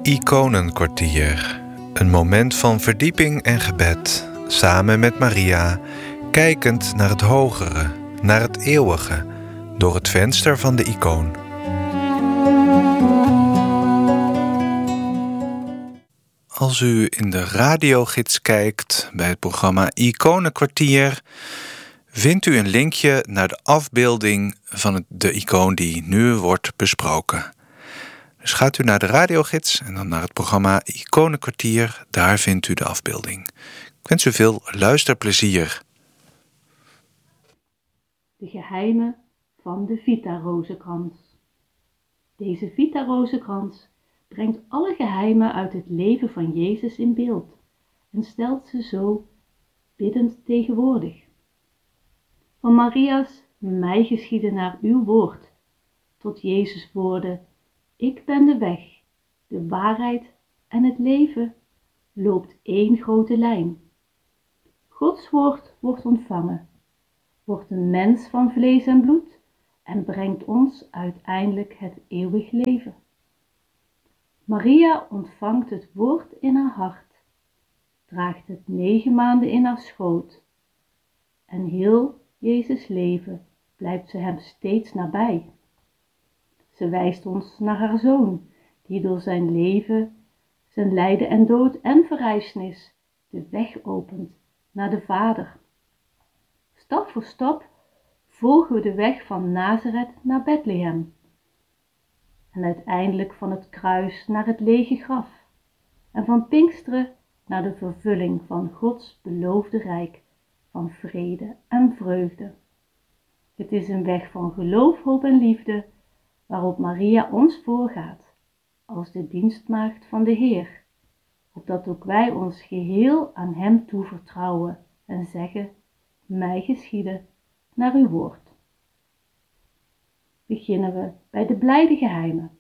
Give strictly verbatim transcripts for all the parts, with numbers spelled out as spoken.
Iconenkwartier. Een moment van verdieping en gebed, samen met Maria, kijkend naar het hogere, naar het eeuwige, door het venster van de icoon. Als u in de radiogids kijkt bij het programma Iconenkwartier, vindt u een linkje naar de afbeelding van het, de icoon die nu wordt besproken. Dus gaat u naar de radiogids en dan naar het programma Iconenkwartier, daar vindt u de afbeelding. Ik wens u veel luisterplezier. De geheimen van de Vita-rozenkrans. Deze Vita-rozenkrans brengt alle geheimen uit het leven van Jezus in beeld en stelt ze zo biddend tegenwoordig. Van Maria's mij geschieden naar uw woord, tot Jezus' woorden, ik ben de weg, de waarheid en het leven, loopt één grote lijn. Gods woord wordt ontvangen, wordt een mens van vlees en bloed en brengt ons uiteindelijk het eeuwig leven. Maria ontvangt het woord in haar hart, draagt het negen maanden in haar schoot en heel Jezus' leven blijft ze hem steeds nabij. Ze wijst ons naar haar zoon, die door zijn leven, zijn lijden en dood en verrijzenis de weg opent naar de Vader. Stap voor stap volgen we de weg van Nazareth naar Bethlehem en uiteindelijk van het kruis naar het lege graf en van Pinksteren naar de vervulling van Gods beloofde rijk van vrede en vreugde. Het is een weg van geloof, hoop en liefde waarop Maria ons voorgaat als de dienstmaagd van de Heer, opdat ook wij ons geheel aan hem toevertrouwen en zeggen, mij geschieden naar uw woord. Beginnen we bij de blijde geheimen.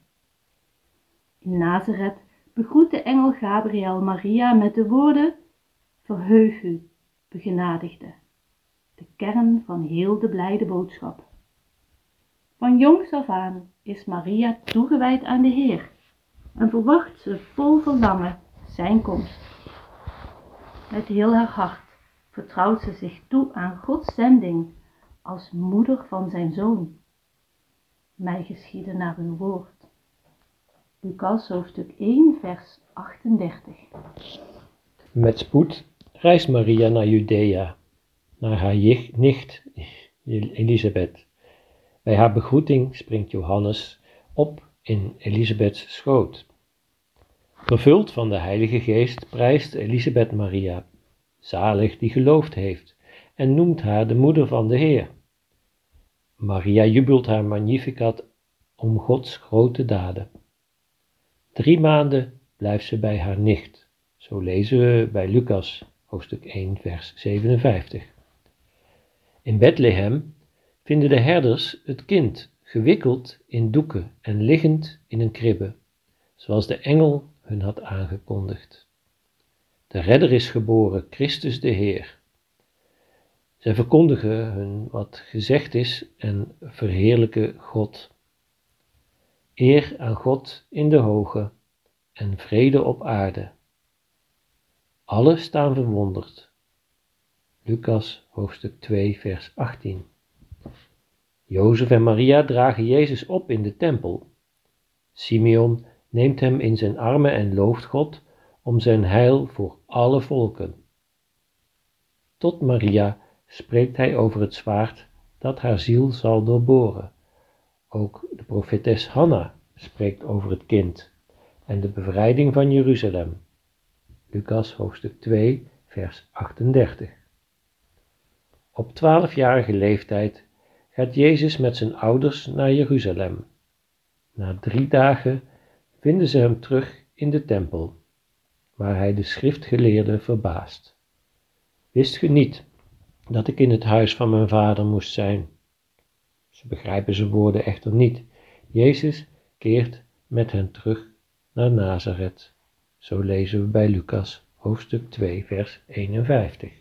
In Nazareth begroet de engel Gabriel Maria met de woorden, verheug u, begenadigde, de kern van heel de blijde boodschap. Van jongs af aan is Maria toegewijd aan de Heer en verwacht ze vol verlangen zijn komst. Met heel haar hart vertrouwt ze zich toe aan Gods zending als moeder van zijn zoon. Mij geschieden naar uw woord. Lucas hoofdstuk één vers achtendertig. Met spoed reist Maria naar Judea, naar haar nicht Elisabeth. Bij haar begroeting springt Johannes op in Elisabeths schoot. Vervuld van de Heilige Geest prijst Elisabeth Maria, zalig die geloofd heeft, en noemt haar de moeder van de Heer. Maria jubelt haar Magnificat om Gods grote daden. Drie maanden blijft ze bij haar nicht, zo lezen we bij Lucas, hoofdstuk één, vers zevenenvijftig. In Bethlehem vinden de herders het kind gewikkeld in doeken en liggend in een kribbe, zoals de engel hun had aangekondigd. De redder is geboren, Christus de Heer. Zij verkondigen hun wat gezegd is en verheerlijken God. Eer aan God in de hoge en vrede op aarde. Alle staan verwonderd. Lucas hoofdstuk twee vers achttien. Jozef en Maria dragen Jezus op in de tempel. Simeon neemt hem in zijn armen en looft God om zijn heil voor alle volken. Tot Maria spreekt hij over het zwaard dat haar ziel zal doorboren. Ook de profetes Hanna spreekt over het kind en de bevrijding van Jeruzalem. Lucas hoofdstuk twee vers achtendertig. Op twaalfjarige leeftijd gaat Jezus met zijn ouders naar Jeruzalem. Na drie dagen vinden ze hem terug in de tempel, waar hij de schriftgeleerden verbaast. Wist ge niet dat ik in het huis van mijn vader moest zijn? Ze begrijpen zijn woorden echter niet. Jezus keert met hen terug naar Nazareth. Zo lezen we bij Lucas, hoofdstuk twee, vers eenenvijftig.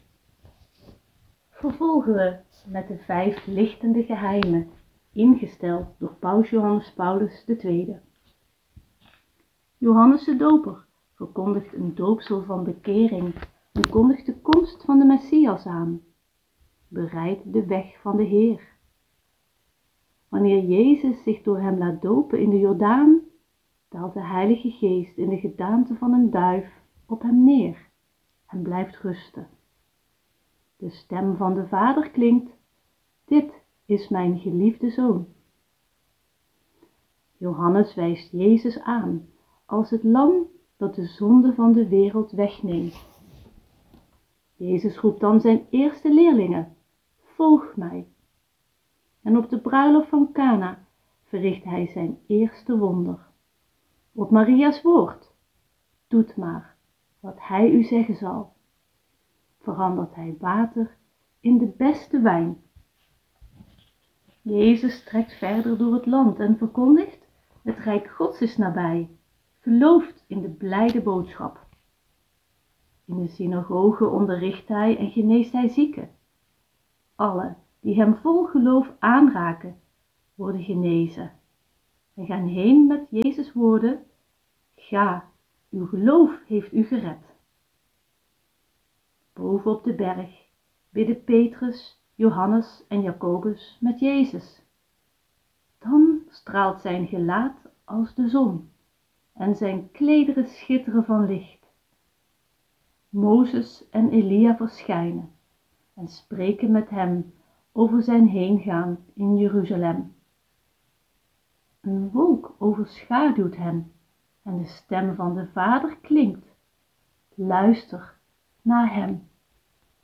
Vervolgen we met de vijf lichtende geheimen, ingesteld door Paus Johannes Paulus de Tweede. Johannes de Doper verkondigt een doopsel van bekering en kondigt de komst van de Messias aan. Bereid de weg van de Heer. Wanneer Jezus zich door hem laat dopen in de Jordaan, daalt de Heilige Geest in de gedaante van een duif op hem neer en blijft rusten. De stem van de Vader klinkt: dit is mijn geliefde Zoon. Johannes wijst Jezus aan als het lam dat de zonde van de wereld wegneemt. Jezus roept dan zijn eerste leerlingen: volg mij. En op de bruiloft van Kana verricht hij zijn eerste wonder. Op Maria's woord: doet maar wat hij u zeggen zal. Verandert hij water in de beste wijn. Jezus trekt verder door het land en verkondigt: het rijk Gods is nabij. Gelooft in de blijde boodschap. In de synagoge onderricht hij en geneest hij zieken. Alle die hem vol geloof aanraken, worden genezen. En gaan heen met Jezus' woorden: ga, uw geloof heeft u gered. Boven op de berg bidden Petrus, Johannes en Jacobus met Jezus. Dan straalt zijn gelaat als de zon en zijn klederen schitteren van licht. Mozes en Elia verschijnen en spreken met hem over zijn heengaan in Jeruzalem. Een wolk overschaduwt hem en de stem van de Vader klinkt: luister naar hem.